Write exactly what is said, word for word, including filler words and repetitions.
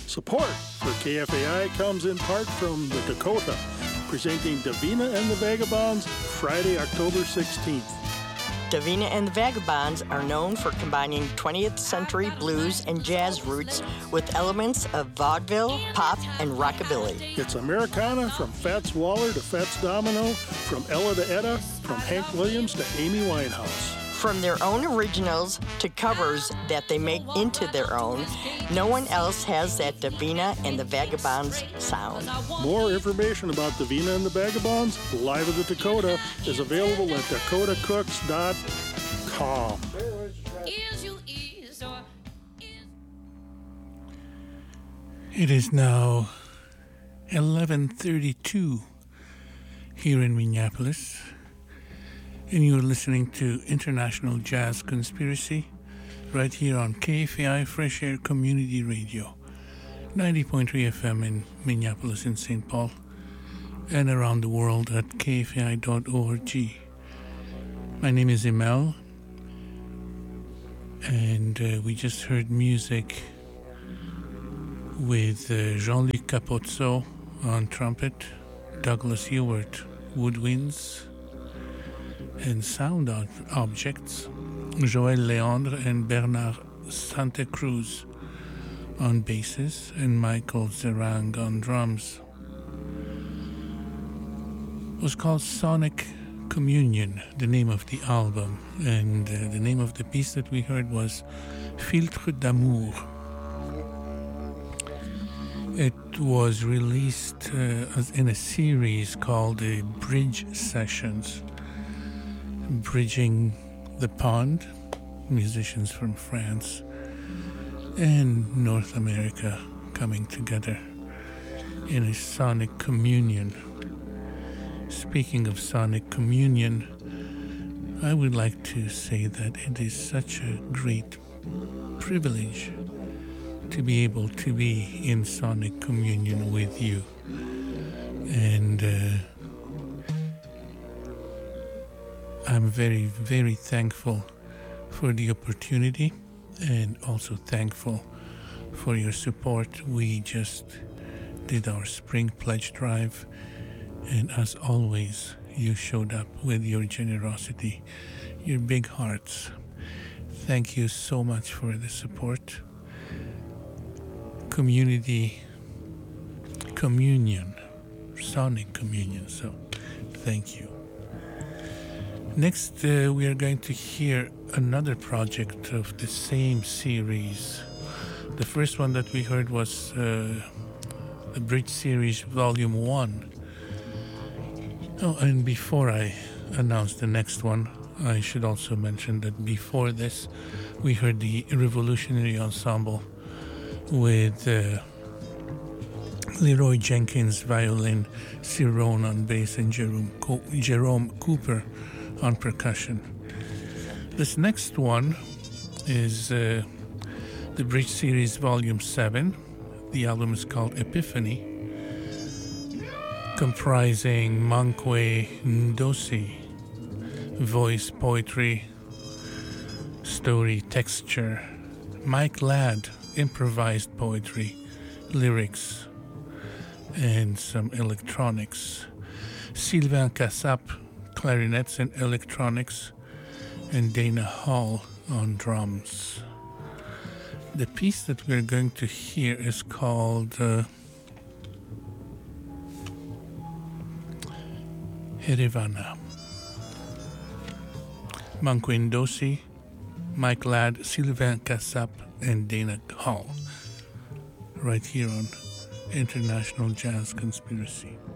Support for K F A I comes in part from the Dakota, presenting Davina and the Vagabonds Friday, October sixteenth. Davina and the Vagabonds are known for combining twentieth century blues and jazz roots with elements of vaudeville, pop, and rockabilly. It's Americana from Fats Waller to Fats Domino, from Ella to Etta, from Hank Williams to Amy Winehouse. From their own originals to covers that they make into their own, no one else has that Davina and the Vagabonds sound. More information about Davina and the Vagabonds, live at the Dakota, is available at dakota cooks dot com. It is now eleven thirty-two here in Minneapolis, and you're listening to International Jazz Conspiracy right here on K F A I Fresh Air Community Radio, ninety point three F M in Minneapolis and Saint Paul, and around the world at k f a i dot org. My name is Emel, and uh, we just heard music with uh, Jean-Luc Capozzo on trumpet, Douglas Ewart woodwinds and sound ob- objects, Joël Leandre and Bernard Santa Cruz on basses, and Michael Zerang on drums. It was called Sonic Communion, the name of the album, and uh, the name of the piece that we heard was Filtre d'amour. It was released uh, as in a series called the Bridge Sessions, bridging the pond, musicians from France and North America coming together in a sonic communion. Speaking of sonic communion, I would like to say that it is such a great privilege to be able to be in sonic communion with you. And uh, I'm very, very thankful for the opportunity, and also thankful for your support. We just did our spring pledge drive, and as always, you showed up with your generosity, your big hearts. Thank you so much for the support. Community communion, sonic communion, so thank you. Next, uh, we are going to hear another project of the same series. The first one that we heard was uh, the Bridge Series Volume one. Oh, and before I announce the next one, I should also mention that before this, we heard the Revolutionary Ensemble with uh, Leroy Jenkins violin, Cyrone on bass, and Jerome, Co- Jerome Cooper on percussion. This next one is uh, the Bridge Series Volume seven. The album is called Epiphany, comprising Mankwe Ndosi, voice, poetry, story, texture, Mike Ladd, improvised poetry, lyrics, and some electronics, Sylvain Cassap, clarinets and electronics, and Dana Hall on drums. The piece that we're going to hear is called uh, Herevana. Mankwe Ndosi, Mike Ladd, Sylvain Cassap, and Dana Hall, right here on International Jazz Conspiracy.